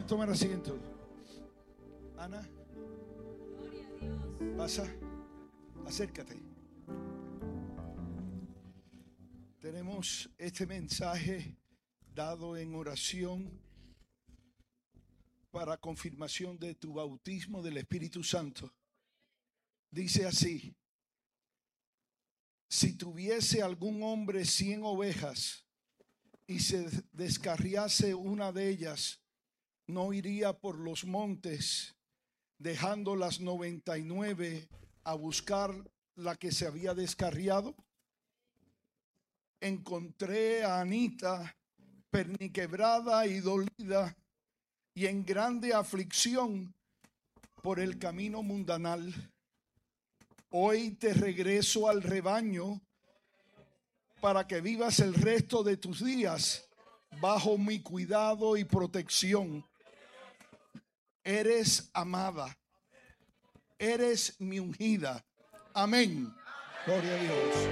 tomar asiento. Ana, pasa, acércate. Tenemos este mensaje dado en oración para confirmación de tu bautismo del Espíritu Santo. Dice así: si tuviese algún hombre 100 ovejas y se descarriase una de ellas, ¿no iría por los montes, dejando las 99 a buscar la que se había descarriado? Encontré a Anita perniquebrada y dolida y en grande aflicción por el camino mundanal. Hoy te regreso al rebaño para que vivas el resto de tus días bajo mi cuidado y protección. Eres amada, eres mi ungida. Amén. Gloria a Dios.